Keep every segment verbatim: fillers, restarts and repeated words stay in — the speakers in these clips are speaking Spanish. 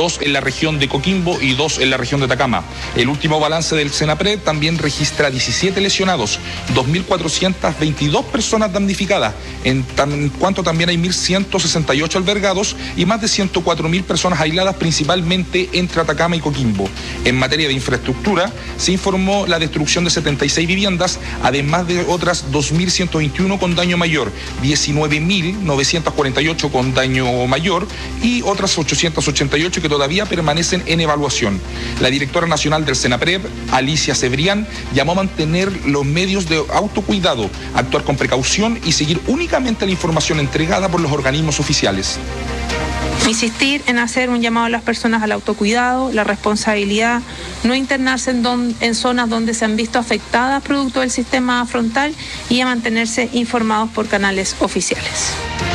dos en la región de Coquimbo y dos en la región de Atacama. El último balance del Senapred también registra diecisiete lesionados, dos mil cuatrocientas veintidós personas damnificadas, en tan, cuanto también hay mil ciento sesenta y ocho albergados y más de ciento cuatro mil personas aisladas, principalmente entre Atacama y Coquimbo. En materia de infraestructura, se informó la destrucción de setenta y seis viviendas, además de otras dos mil ciento veintiuno con daño mayor, diecinueve mil novecientos cuarenta y ocho con daño mayor y otras ochocientos ochenta y ocho que todavía permanecen en evaluación. La directora nacional del Senapred, Alicia Cebrián, llamó a mantener los medios de autocuidado, actuar con precaución y seguir únicamente la información entregada por los organismos oficiales. Insistir en hacer un llamado a las personas al autocuidado, la responsabilidad, no internarse en, don, en zonas donde se han visto afectadas producto del sistema frontal y a mantenerse informados por canales oficiales.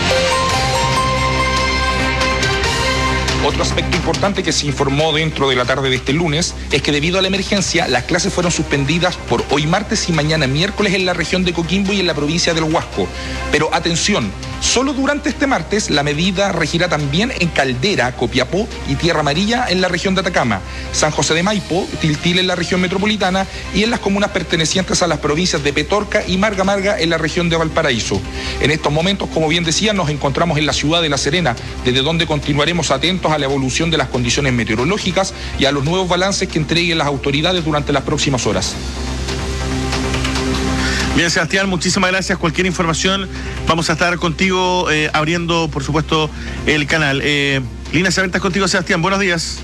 Otro aspecto importante que se informó dentro de la tarde de este lunes es que debido a la emergencia, las clases fueron suspendidas por hoy martes y mañana miércoles en la región de Coquimbo y en la provincia del Huasco. Pero atención, solo durante este martes la medida regirá también en Caldera, Copiapó y Tierra Amarilla en la región de Atacama, San José de Maipo, Tiltil en la región metropolitana y en las comunas pertenecientes a las provincias de Petorca y Marga Marga en la región de Valparaíso. En estos momentos, como bien decía, nos encontramos en la ciudad de La Serena, desde donde continuaremos atentos a la evolución de las condiciones meteorológicas y a los nuevos balances que entreguen las autoridades durante las próximas horas. Bien, Sebastián, muchísimas gracias. Cualquier información, vamos a estar contigo eh, abriendo, por supuesto, el canal. Eh, Líneas abiertas contigo, Sebastián. Buenos días.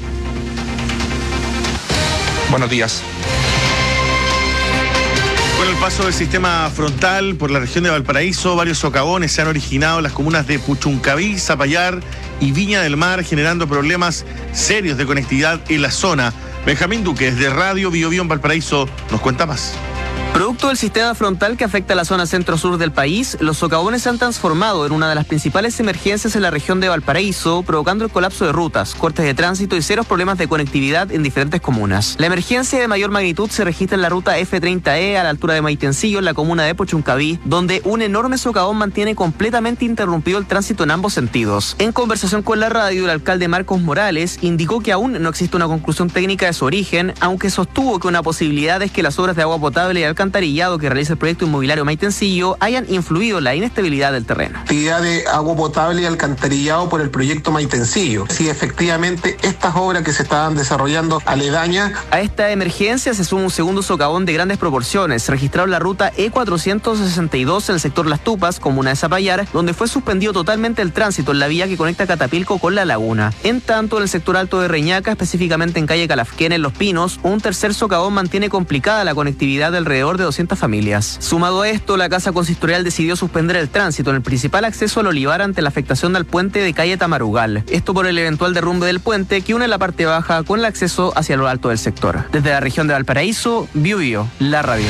Buenos días. Con el paso del sistema frontal por la región de Valparaíso, varios socavones se han originado en las comunas de Puchuncaví, Zapallar y Viña del Mar, generando problemas serios de conectividad en la zona. Benjamín Duque, desde Radio Bio Bio en Valparaíso, nos cuenta más. Producto del sistema frontal que afecta a la zona centro-sur del país, los socavones se han transformado en una de las principales emergencias en la región de Valparaíso, provocando el colapso de rutas, cortes de tránsito y serios problemas de conectividad en diferentes comunas. La emergencia de mayor magnitud se registra en la ruta F treinta E a la altura de Maitencillo, en la comuna de Puchuncaví, donde un enorme socavón mantiene completamente interrumpido el tránsito en ambos sentidos. En conversación con la radio, el alcalde Marcos Morales indicó que aún no existe una conclusión técnica de su origen, aunque sostuvo que una posibilidad es que las obras de agua potable y alcantarillado que realiza el proyecto inmobiliario Maitencillo hayan influido en la inestabilidad del terreno. Actividad de agua potable y alcantarillado por el proyecto Maitencillo. Sí, efectivamente, estas obras que se estaban desarrollando aledañas. A esta emergencia se suma un segundo socavón de grandes proporciones, registrado en la ruta E cuatrocientos sesenta y dos en el sector Las Tupas, comuna de Zapallar, donde fue suspendido totalmente el tránsito en la vía que conecta Catapilco con La Laguna. En tanto, en el sector alto de Reñaca, específicamente en calle Calafquén, en Los Pinos, un tercer socavón mantiene complicada la conectividad de alrededor de doscientas familias. Sumado a esto, la Casa Consistorial decidió suspender el tránsito en el principal acceso al Olivar ante la afectación del puente de calle Tamarugal. Esto por el eventual derrumbe del puente que une la parte baja con el acceso hacia lo alto del sector. Desde la región de Valparaíso, Bio Bio, la radio.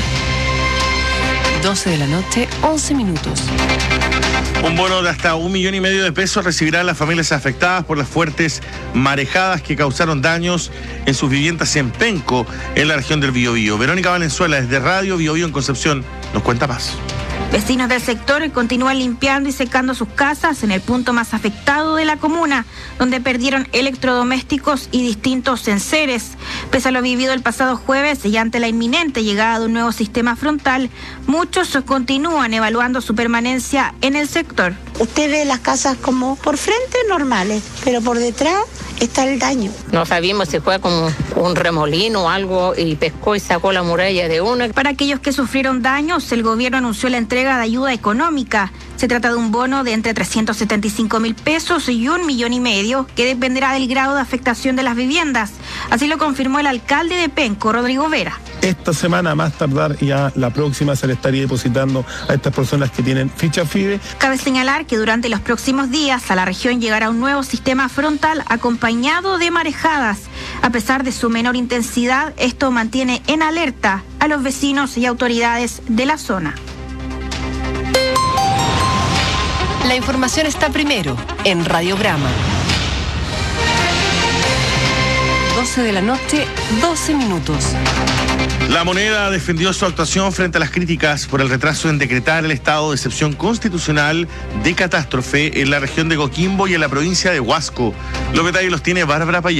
doce de la noche, once minutos. Un bono de hasta un millón y medio de pesos recibirán las familias afectadas por las fuertes marejadas que causaron daños en sus viviendas en Penco, en la región del Biobío. Verónica Valenzuela, desde Radio Bio Bio en Concepción, nos cuenta más. Vecinos del sector continúan limpiando y secando sus casas en el punto más afectado de la comuna, donde perdieron electrodomésticos y distintos enseres. Pese a lo vivido el pasado jueves y ante la inminente llegada de un nuevo sistema frontal, muchos continúan evaluando su permanencia en el sector. Usted ve las casas como por frente normales, pero por detrás está el daño. No sabíamos si fue como un remolino o algo y pescó y sacó la muralla de uno. Para aquellos que sufrieron daños, el gobierno anunció la entrega de ayuda económica. Se trata de un bono de entre trescientos setenta y cinco mil pesos y un millón y medio, que dependerá del grado de afectación de las viviendas. Así lo confirmó el alcalde de Penco, Rodrigo Vera. Esta semana, más tardar, ya la próxima se le estaría depositando a estas personas que tienen ficha FIDE. Cabe señalar que durante los próximos días a la región llegará un nuevo sistema frontal acompañado de marejadas. A pesar de su menor intensidad, esto mantiene en alerta a los vecinos y autoridades de la zona. La información está primero en Radiograma. doce de la noche, doce minutos. La Moneda defendió su actuación frente a las críticas por el retraso en decretar el estado de excepción constitucional de catástrofe en la región de Coquimbo y en la provincia de Huasco. Los detalles los tiene Bárbara Payá.